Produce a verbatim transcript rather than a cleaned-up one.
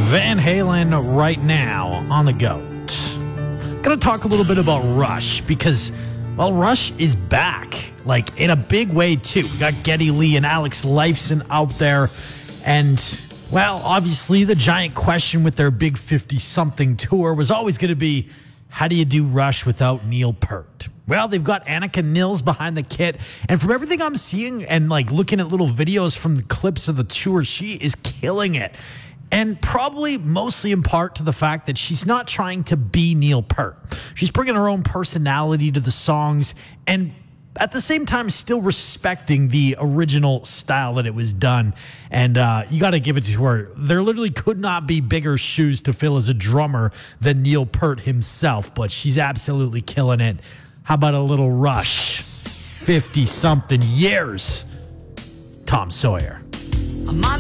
Van Halen right now on the GOAT. Gonna talk a little bit about Rush because, well, Rush is back, like in a big way too. We got Geddy Lee and Alex Lifeson out there, and well, obviously the giant question with their big fifty-something tour was always going to be, how do you do Rush without Neil Peart? Well, they've got Annika Nils behind the kit, and from everything I'm seeing and like looking at little videos from the clips of the tour, she is killing it. And probably mostly in part to the fact that she's not trying to be Neil Peart. She's bringing her own personality to the songs and at the same time still respecting the original style that it was done. And uh, you got to give it to her. There literally could not be bigger shoes to fill as a drummer than Neil Peart himself, but she's absolutely killing it. How about a little Rush? fifty-something years. Tom Sawyer.